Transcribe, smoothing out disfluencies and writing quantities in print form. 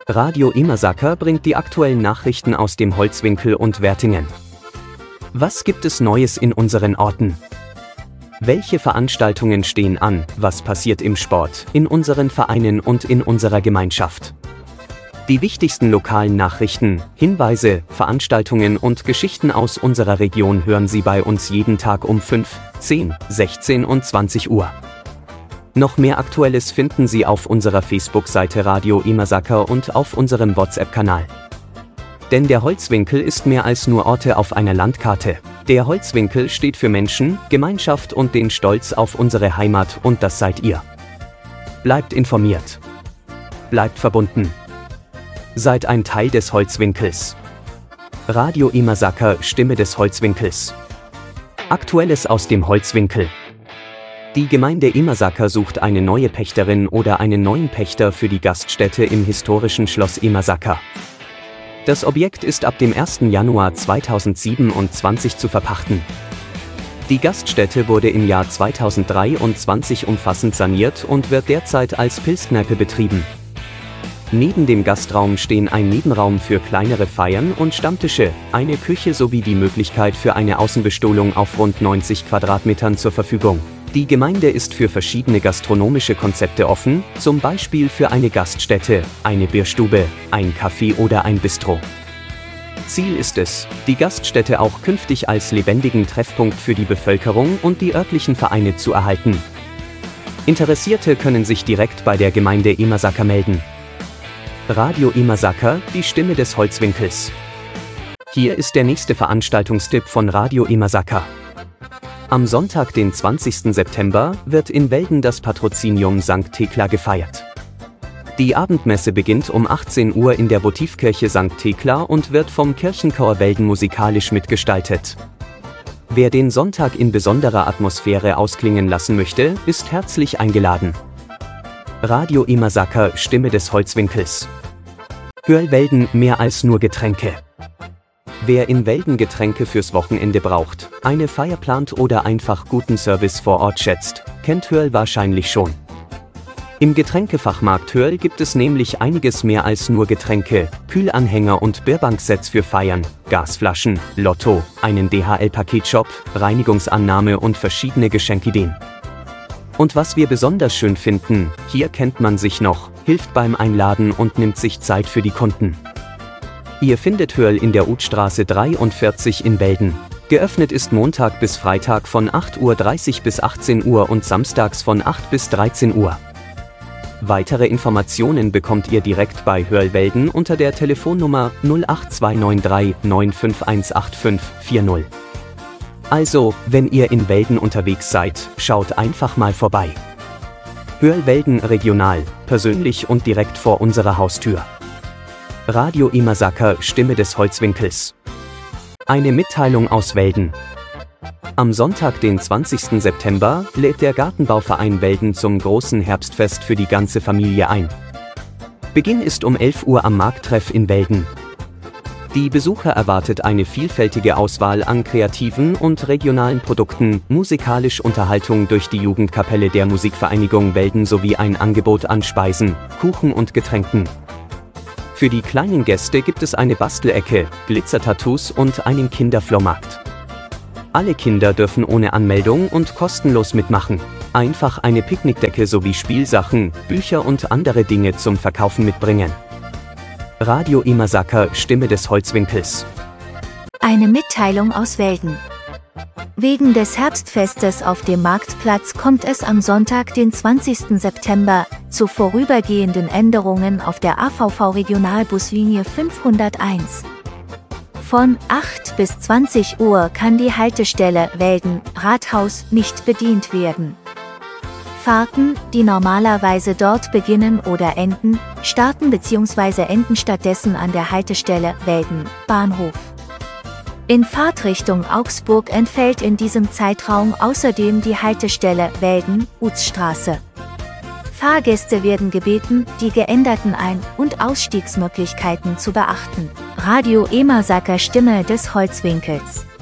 Radio Imersaker bringt die aktuellen Nachrichten aus dem Holzwinkel und Wertingen. Was gibt es Neues in unseren Orten? Welche Veranstaltungen stehen an? Was passiert im Sport, in unseren Vereinen und in unserer Gemeinschaft? Die wichtigsten lokalen Nachrichten, Hinweise, Veranstaltungen und Geschichten aus unserer Region hören Sie bei uns jeden Tag um 5, 10, 16 und 20 Uhr. Noch mehr Aktuelles finden Sie auf unserer Facebook-Seite Radio Imersaker und auf unserem WhatsApp-Kanal. Denn der Holzwinkel ist mehr als nur Orte auf einer Landkarte. Der Holzwinkel steht für Menschen, Gemeinschaft und den Stolz auf unsere Heimat, und das seid ihr. Bleibt informiert. Bleibt verbunden. Seid ein Teil des Holzwinkels. Radio Imersaker, Stimme des Holzwinkels. Aktuelles aus dem Holzwinkel. Die Gemeinde Imersaker sucht eine neue Pächterin oder einen neuen Pächter für die Gaststätte im historischen Schloss Imersaker. Das Objekt ist ab dem 1. Januar 2027 zu verpachten. Die Gaststätte wurde im Jahr 2023 umfassend saniert und wird derzeit als Pilzkneipe betrieben. Neben dem Gastraum stehen ein Nebenraum für kleinere Feiern und Stammtische, eine Küche sowie die Möglichkeit für eine Außenbestuhlung auf rund 90 Quadratmetern zur Verfügung. Die Gemeinde ist für verschiedene gastronomische Konzepte offen, zum Beispiel für eine Gaststätte, eine Bierstube, ein Café oder ein Bistro. Ziel ist es, die Gaststätte auch künftig als lebendigen Treffpunkt für die Bevölkerung und die örtlichen Vereine zu erhalten. Interessierte können sich direkt bei der Gemeinde Imersaker melden. Radio Imersaker, die Stimme des Holzwinkels. Hier ist der nächste Veranstaltungstipp von Radio Imersaker. Am Sonntag, den 20. September, wird in Welden das Patrozinium St. Thekla gefeiert. Die Abendmesse beginnt um 18 Uhr in der Votivkirche St. Thekla und wird vom Kirchenchor Welden musikalisch mitgestaltet. Wer den Sonntag in besonderer Atmosphäre ausklingen lassen möchte, ist herzlich eingeladen. Radio Imersaker, Stimme des Holzwinkels. Hörl-Welden, mehr als nur Getränke. Wer in Welden Getränke fürs Wochenende braucht, eine Feier plant oder einfach guten Service vor Ort schätzt, kennt Hörl wahrscheinlich schon. Im Getränkefachmarkt Hörl gibt es nämlich einiges mehr als nur Getränke, Kühlanhänger und Bierbanksets für Feiern, Gasflaschen, Lotto, einen DHL-Paketshop, Reinigungsannahme und verschiedene Geschenkideen. Und was wir besonders schön finden, hier kennt man sich noch, hilft beim Einladen und nimmt sich Zeit für die Kunden. Ihr findet Hörl in der Utstraße 43 in Welden. Geöffnet ist Montag bis Freitag von 8:30 Uhr bis 18 Uhr und samstags von 8 bis 13 Uhr. Weitere Informationen bekommt ihr direkt bei Hörl Welden unter der Telefonnummer 08293 9518540. Also, wenn ihr in Welden unterwegs seid, schaut einfach mal vorbei. Hörl Welden regional, persönlich und direkt vor unserer Haustür. Radio Imersaker, Stimme des Holzwinkels. Eine Mitteilung aus Welden. Am Sonntag, den 20. September, lädt der Gartenbauverein Welden zum großen Herbstfest für die ganze Familie ein. Beginn ist um 11 Uhr am Markttreff in Welden. Die Besucher erwartet eine vielfältige Auswahl an kreativen und regionalen Produkten, musikalisch Unterhaltung durch die Jugendkapelle der Musikvereinigung Welden sowie ein Angebot an Speisen, Kuchen und Getränken. Für die kleinen Gäste gibt es eine Bastelecke, Glitzertattoos und einen Kinderflohmarkt. Alle Kinder dürfen ohne Anmeldung und kostenlos mitmachen. Einfach eine Picknickdecke sowie Spielsachen, Bücher und andere Dinge zum Verkaufen mitbringen. Radio Imersaker, Stimme des Holzwinkels. Eine Mitteilung aus Welden. Wegen des Herbstfestes auf dem Marktplatz kommt es am Sonntag, den 20. September, zu vorübergehenden Änderungen auf der AVV-Regionalbuslinie 501. Von 8 bis 20 Uhr kann die Haltestelle Welden Rathaus nicht bedient werden. Fahrten, die normalerweise dort beginnen oder enden, starten bzw. enden stattdessen an der Haltestelle Welden Bahnhof. In Fahrtrichtung Augsburg entfällt in diesem Zeitraum außerdem die Haltestelle Welden Utzstraße. Fahrgäste werden gebeten, die geänderten Ein- und Ausstiegsmöglichkeiten zu beachten. Radio Imersaker, Stimme des Holzwinkels.